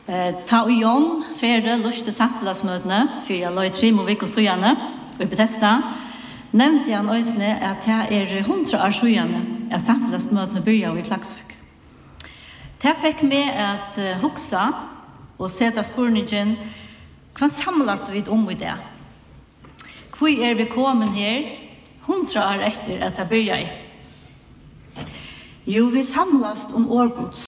Ta og Jon ferde luste samfunnsmøtene for jeg løy 3 måneder og søgjene og i Bethesda, nevnte han også at det 100 år søgjene at samfunnsmøtene begynner i Klaksvik. Det fikk med at huksa og sette spørningen hva samles vi om i det? Hvor vi kommet her 100 år etter at det begynner? Jo, vi samles om årgods.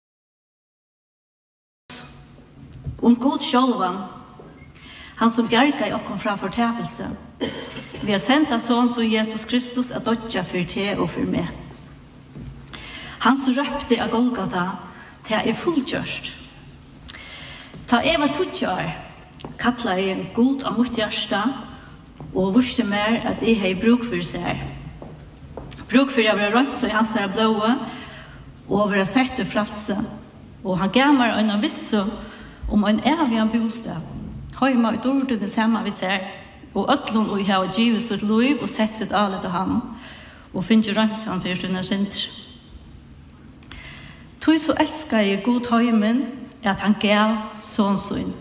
Om God sjølvan, han som bjerga i okkom fra fortapelse. Vi har sendt av sånn som Jesus Kristus at dødja for te og for meg. Han som røpte av Golgata til fullgjørst. Ta jeg var 20 år, kattla jeg God av mitt hjärsta og visste mer at jeg har bruk for seg. Bruk for jeg var rønt så i hans er blåa og var sett til fralse. Og han gav meg en visse om en evig bostad. Høyma ut ordet det samme vi ser, og øtlån og har givet sitt liv og sett sitt alle til ham, og finner rønnsam for sine synder. Tog så elsker jeg god høymen at han gav sånn sånn.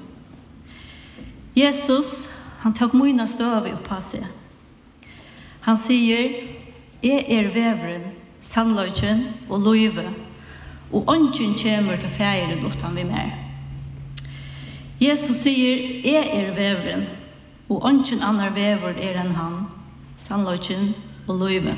Jesus, han tok mine støve opp av seg. Han sier, jeg veveren, sannløgjen og løyve, og ånden kommer til feiren utan vi mer. Jesus sier, jeg veveren, og ånden annar vever enn han, sannløgjen og løyve.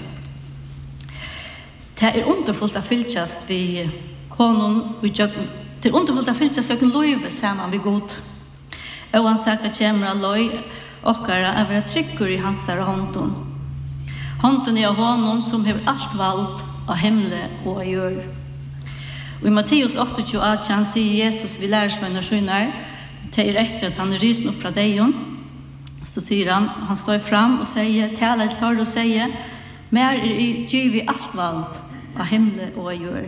Det underfullt å fylkjast vi honom, det underfullt å fylkjast vi løyve sammen vi god. Og han sagt at kommer løy, okkara er være tryggur i hans hånden. Hånden er honom som har alt valgt av himmel og av jord. Og i Matteus 28 sier Jesus vi lærersvenner skynner, til etter at han rysen opp fra deg, så sier han står fram og sier, taler til hår og sier, mer gjør vi alt valgt av himmel og av jord.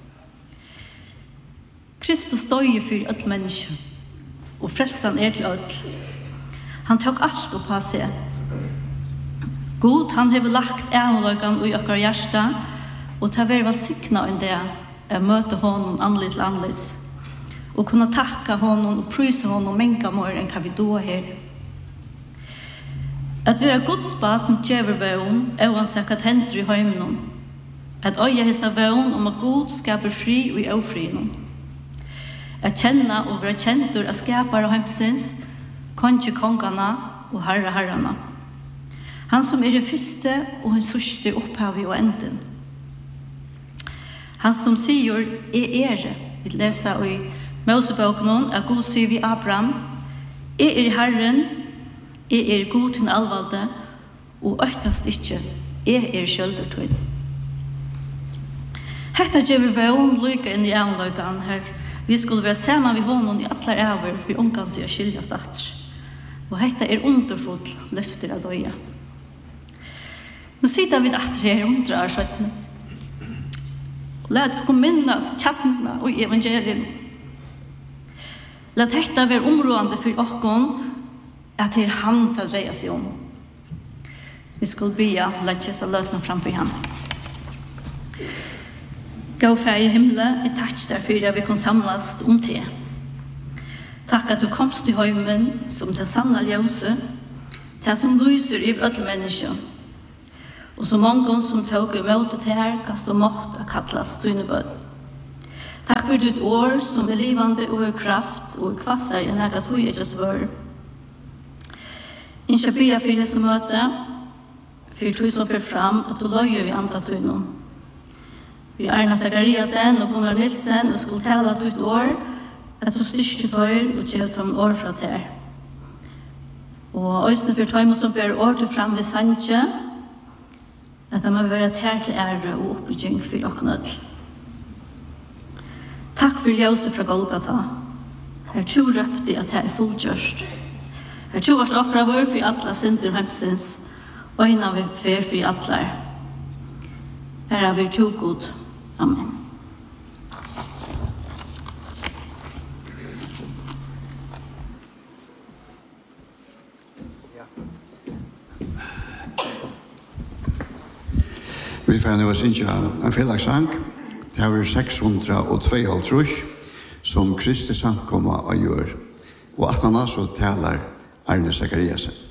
Kristus står for alle mennesker, og frelsen til alle. Han tok alt opp av seg. God, han har lagt ærmeløkene i okkar hjärsta, og til å være sikna enn det, å møte honom anlitt til anlitt, og kunne takka honom og prysa honom menga mer enn hva vi då her. At være godsbaten tjever vøen, og han sier hva hender i heimen. At øye hessa vøen om at God skaper fri og i ofrien. At kjenne og være kjentur av skapar og heimsins, konge kongana og herrarna. Han som det første og den sørste opphavet og enden. Han som sier, vi leser i Mosebøkene, at God sier vi Abraham, jeg Herren, jeg god til allvalde, og øktast ikke, jeg kjøldertøyd. Hetta gjør vi vøen lykke inn i anløkene her. Vi skulle være sammen med honom i alle æver, for omgang til å skilja stater. Og hetta underfullt løfter av døya. Nå sitter vi etter her 100 år skjøttene. Lad dere minnes kjappene og evangelien. Lad dette være områdende for okken at det han til å dreie seg om. Vi skulle be lad kjessa løtene framfor ham. Gå fær i himmelen, jeg takk deg for at vi kan samles om det. Takk at du komst til høymen som til sanne ljøse, til som lyser i alle mennesker. Og så mange som tog imot det her, kan stå mått og kattles dine bød. Takk for ditt år som livande og kraft og kvasser i nægat hui ikke svør. Ikke bya for det som møte, for du som fer fram, at du løyer vi andre tøyne. Vi Erna Zachariasen og Gunnar Nilsen og skulle tale ditt år, at du styrke tøyer og gjør dem år fra ter. Og øyne for tøyme som ber år til fram ved Sanje, at det må være ter til ære og oppbygging for åknød. Takk for ljøset fra Golgata. Her to røpte at det fullgjørst. Her to vars offra vår for alle synder hemsens, øyne vi fer for alle. Her vi to god. Amen. Vi får nå synge en fellagssang. Det var 602, som Kristi samkomma og gjør. Og at han også taler Arne Zachariasen.